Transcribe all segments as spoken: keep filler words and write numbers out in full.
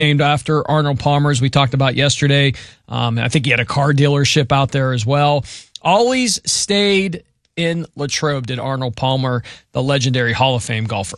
named after Arnold Palmer, as we talked about yesterday. Um, I think he had a car dealership out there as well. Always stayed in Latrobe, did Arnold Palmer, the legendary Hall of Fame golfer.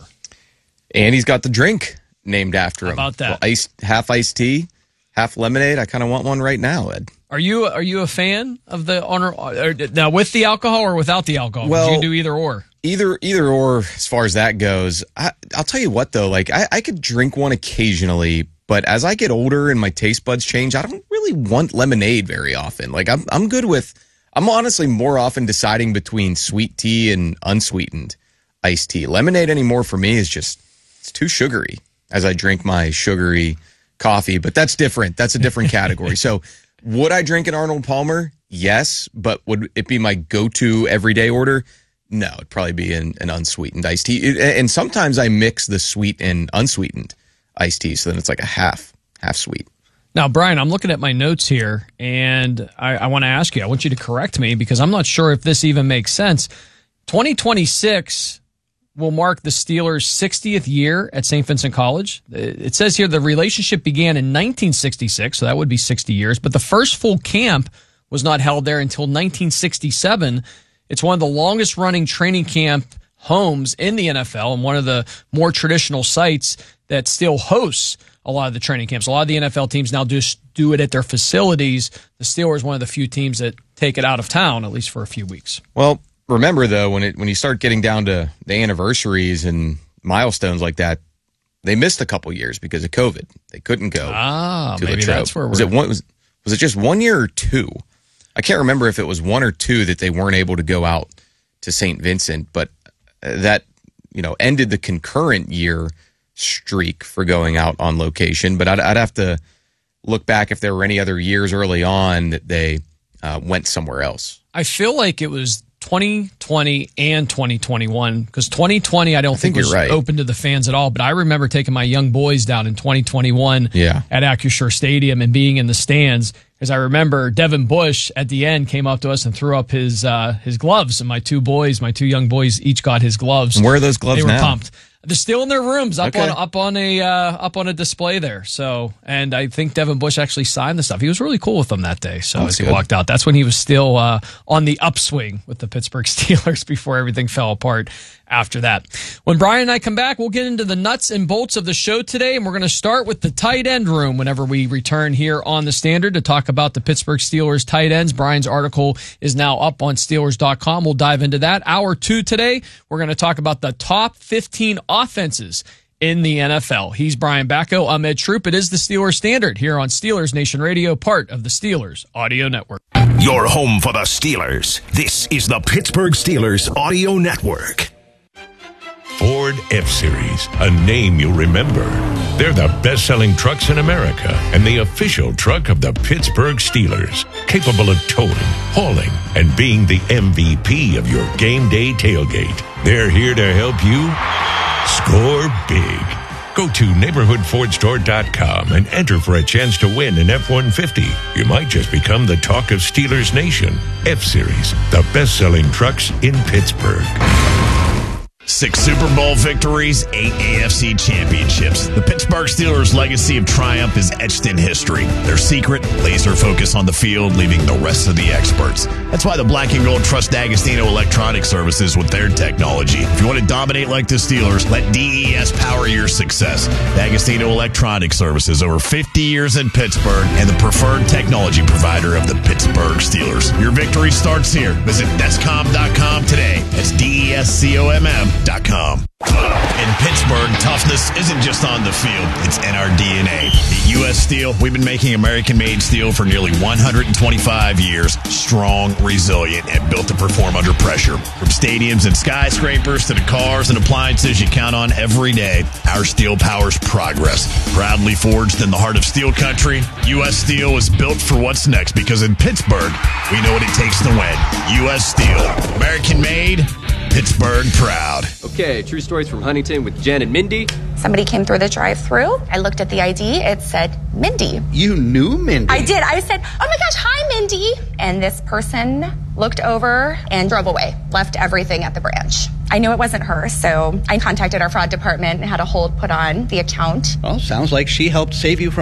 And he's got the drink named after him. How about that? Well, iced, half iced tea, half lemonade. I kind of want one right now, Ed. Are you are you a fan of the Arnold? Or, now, with the alcohol or without the alcohol? Well, you can do either or. Either either or, as far as that goes. I, I'll tell you what, though. Like, I, I could drink one occasionally, but as I get older and my taste buds change, I don't really want lemonade very often. Like, I'm I'm good with. I'm honestly more often deciding between sweet tea and unsweetened iced tea. Lemonade anymore for me is just it's too sugary as I drink my sugary coffee. But that's different. That's a different category. So, would I drink an Arnold Palmer? Yes, but would it be my go-to everyday order? No, it'd probably be an, an unsweetened iced tea. It, and sometimes I mix the sweet and unsweetened iced tea, so then it's like a half, half sweet. Now, Brian, I'm looking at my notes here, and I, I want to ask you, I want you to correct me, because I'm not sure if this even makes sense. twenty twenty-six will mark the Steelers' sixtieth year at Saint Vincent College. It says here the relationship began in nineteen sixty-six, so that would be sixty years, but the first full camp was not held there until nineteen sixty-seven. It's one of the longest running training camp homes in the N F L and one of the more traditional sites that still hosts a lot of the training camps. A lot of the N F L teams now just do it at their facilities. The Steelers, one of the few teams that take it out of town, at least for a few weeks. Well, remember, though, when it when you start getting down to the anniversaries and milestones like that, they missed a couple years because of COVID. They couldn't go ah, to maybe Latrobe. That's where we're was it one, was, was it just one year or two? I can't remember if it was one or two that they weren't able to go out to Saint Vincent, but that, you know, ended the concurrent year streak for going out on location. But I'd, I'd have to look back if there were any other years early on that they uh, went somewhere else. I feel like it was twenty twenty and twenty twenty-one, because twenty twenty I don't I think, think was right. open to the fans at all. But I remember taking my young boys down in twenty twenty-one yeah. at Acrisure Stadium and being in the stands. Because I remember Devin Bush at the end came up to us and threw up his uh, his gloves, and my two boys, my two young boys, each got his gloves. And where are those gloves now? They were now? pumped. They're still in their rooms, up okay. on up on a uh, up on a display there. So, and I think Devin Bush actually signed the stuff. He was really cool with them that day. So That's as he good. walked out, that's when he was still uh, on the upswing with the Pittsburgh Steelers before everything fell apart after that. When Brian and I come back, we'll get into the nuts and bolts of the show today, and we're going to start with the tight end room whenever we return here on the Standard to talk about the Pittsburgh Steelers tight ends. Brian's article is now up on Steelers dot com. We'll dive into that. Hour two today, we're going to talk about the top fifteen offenses in the N F L. He's Brian Bacco. I'm Ed Troop. It is the Steelers Standard here on Steelers Nation Radio, part of the Steelers Audio Network. Your home for the Steelers. This is the Pittsburgh Steelers Audio Network. Ford F-Series, a name you'll remember. They're the best-selling trucks in America and the official truck of the Pittsburgh Steelers, capable of towing, hauling, and being the M V P of your game day tailgate. They're here to help you score big. Go to neighborhood ford store dot com and enter for a chance to win an F one fifty. You might just become the talk of Steelers Nation. F-Series, the best-selling trucks in Pittsburgh. Six Super Bowl victories, eight A F C championships. The Pittsburgh Steelers' legacy of triumph is etched in history. Their secret, laser focus on the field, leaving the rest of the experts. That's why the Black and Gold trust D'Agostino Electronic Services with their technology. If you want to dominate like the Steelers, let D E S power your success. D'Agostino Electronic Services, over fifty years in Pittsburgh, and the preferred technology provider of the Pittsburgh Steelers. Your victory starts here. Visit descom dot com today. That's D E S C O M M dot com. In Pittsburgh, toughness isn't just on the field, it's in our D N A. At U S Steel, we've been making American-made steel for nearly one hundred twenty-five years. Strong, resilient, and built to perform under pressure. From stadiums and skyscrapers to the cars and appliances you count on every day, our steel powers progress. Proudly forged in the heart of steel country, U S Steel is built for what's next, because in Pittsburgh, we know what it takes to win. U S Steel. American-made, Pittsburgh proud. Okay, true stories from Huntington with Jen and Mindy. Somebody came through the drive-thru. I looked at the I D. It said Mindy. You knew Mindy? I did. I said, oh my gosh, hi, Mindy. And this person looked over and drove away, left everything at the branch. I knew it wasn't her, so I contacted our fraud department and had a hold put on the account. Well, sounds like she helped save you from